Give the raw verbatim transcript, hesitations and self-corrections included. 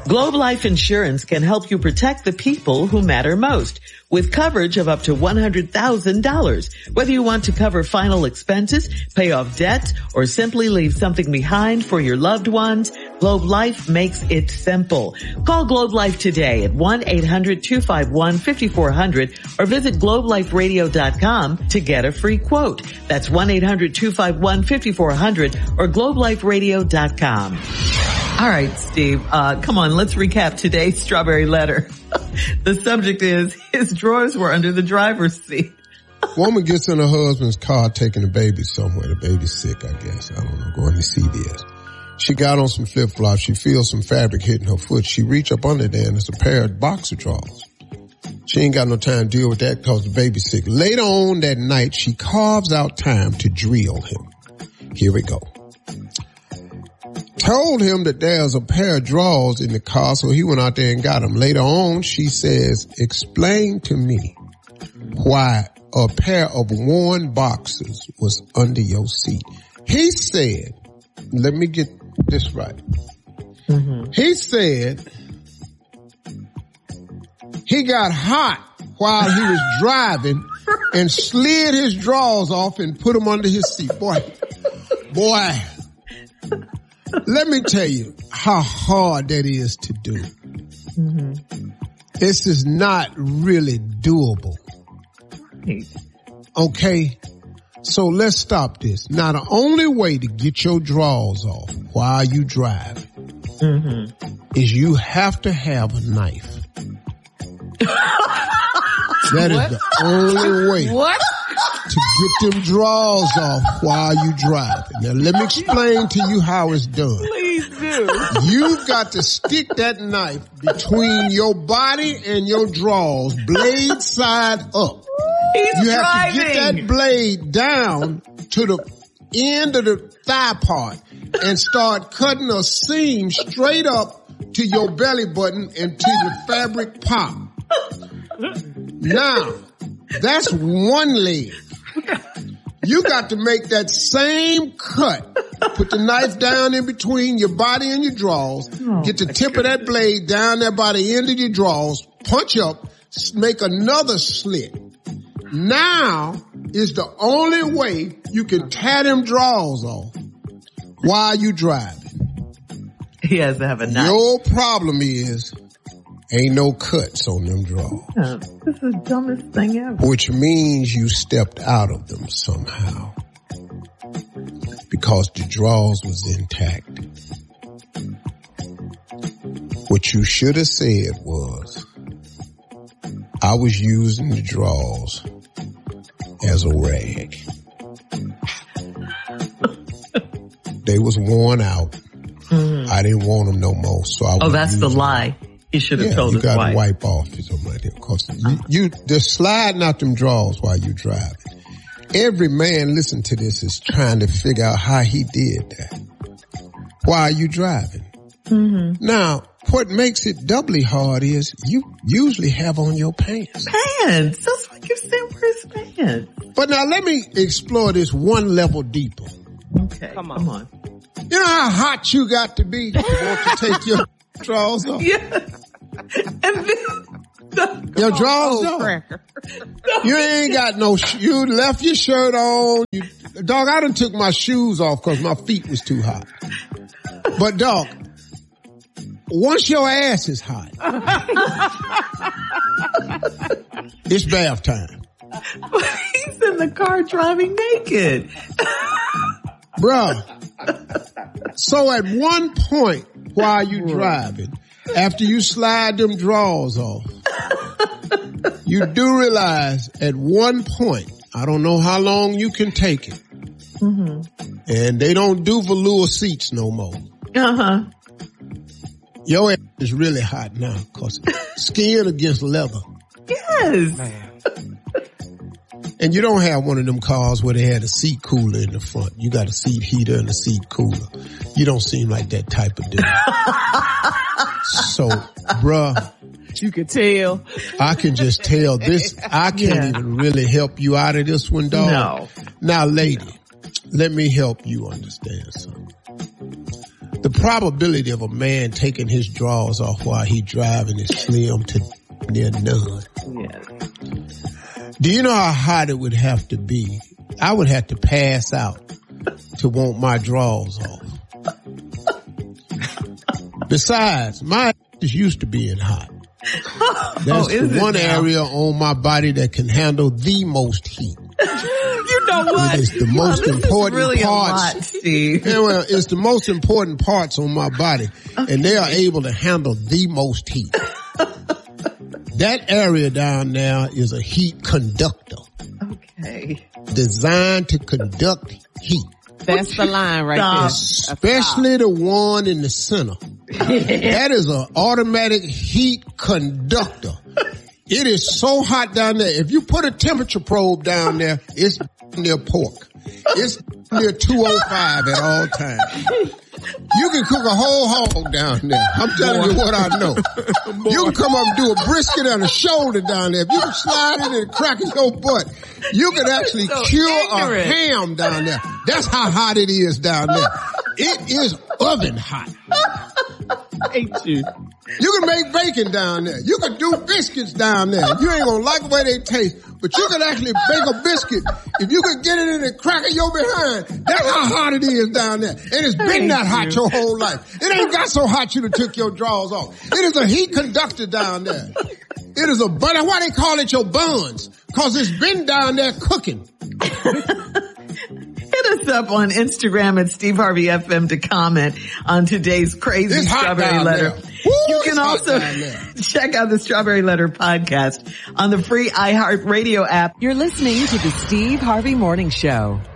Globe Life Insurance can help you protect the people who matter most with coverage of up to one hundred thousand dollars. Whether you want to cover final expenses, pay off debts, or simply leave something behind for your loved ones, Globe Life makes it simple. Call Globe Life today at one eight hundred two five one five four zero zero or visit globe life radio dot com to get a free quote. That's one eight hundred two five one five four zero zero or globe life radio dot com. All right, Steve, uh, come on, let's recap today's Strawberry Letter. The subject is, his drawers were under the driver's seat. Woman gets in her husband's car taking the baby somewhere. The baby's sick, I guess. I don't know, going to C V S. She got on some flip-flops. She feels some fabric hitting her foot. She reach up under there and it's a pair of boxer drawers. She ain't got no time to deal with that because the baby's sick. Later on that night, she carves out time to drill him. Here we go. Told him that there's a pair of drawers in the car, so he went out there and got them. Later on, she says, explain to me why a pair of worn boxers was under your seat. He said, let me get this right. Mm-hmm. He said he got hot while he was driving and slid his drawers off and put them under his seat. Boy, boy. Let me tell you how hard that is to do. Mm-hmm. This is not really doable. Okay? So let's stop this. Now, the only way to get your drawers off while you drive mm-hmm. is you have to have a knife. That is the only way. What? To get them drawers off while you driving. Now let me explain to you how it's done. Please do. You've got to stick that knife between your body and your drawers, blade side up. He's you have driving. to get that blade down to the end of the thigh part and start cutting a seam straight up to your belly button until the fabric pop. Now, that's one leg. You got to make that same cut. Put the knife down in between your body and your drawers. Oh, get the tip goodness. of that blade down there by the end of your drawers. Punch up. Make another slit. Now is the only way you can tie them drawers off while you driving. He has to have a knife. Your problem is ain't no cuts on them drawers. Yeah, this is the dumbest thing ever. Which means you stepped out of them somehow. Because the drawers was intact. What you should have said was, I was using the drawers as a rag. They was worn out. Mm-hmm. I didn't want them no more, so I Oh, that's the lie. Them. He should have yeah, told you his gotta wife. wipe off or something like that. Cause you, you just sliding out them drawers while you driving. Every man listen to this is trying to figure out how he did that while you driving. Mm-hmm. Now, what makes it doubly hard is you usually have on your pants. Pants. That's what you said. Where's pants? But now let me explore this one level deeper. Okay, come on. Come on. You know how hot you got to be to want to take your drawers off? Yes. And then the, your drawers off. No. You ain't got no, sh- you left your shirt on. You, dog, I done took my shoes off because my feet was too hot. But dog, once your ass is hot, it's bath time. He's in the car driving naked. Bruh. So at one point while you driving, after you slide them drawers off, you do realize at one point, I don't know how long you can take it, mm-hmm. and they don't do velour seats no more. Uh-huh. Your ass is really hot now because skin against leather. Yes. Man. And you don't have one of them cars where they had a seat cooler in the front. You got a seat heater and a seat cooler. You don't seem like that type of dude. So, bruh. You can tell. I can just tell this. I can't yeah. even really help you out of this one, dog. No. Now, lady, let me help you understand something. The probability of a man taking his drawers off while he driving is slim to near none. Yeah. Do you know how hot it would have to be? I would have to pass out to want my drawers off. Besides, my is used to being hot. That's oh, the one now? area on my body that can handle the most heat. You know what? It is the most well, important really parts. A lot, Steve. Yeah, well, it's the most important parts on my body, okay. And they are able to handle the most heat. That area down there is a heat conductor. Okay. Designed to conduct heat. That's the line right Stop. there. Especially the one in the center. That is an automatic heat conductor. It is so hot down there. If you put a temperature probe down there, it's near pork. It's near two oh five at all times. You can cook a whole hog down there. I'm telling you what I know. You can come up and do a brisket and a shoulder down there. If you can slide it in the crack of your butt, you can actually so cure ignorant. a ham down there. That's how hot it is down there. It is oven hot. I hate you. You can make bacon down there. You can do biscuits down there. You ain't gonna like the way they taste, but you can actually bake a biscuit if you can get it in the crack of your behind. That's how hot it is down there. And it's been that hot your whole life. It ain't got so hot you done took your drawers off. It is a heat conductor down there. It is a butter. Why they call it your buns? Cause it's been down there cooking. Hit us up on Instagram at Steve Harvey F M to comment on today's crazy It's hot Strawberry down Letter. there. Woo, You can it's hot also down there. check out the Strawberry Letter podcast on the free iHeartRadio app. You're listening to the Steve Harvey Morning Show.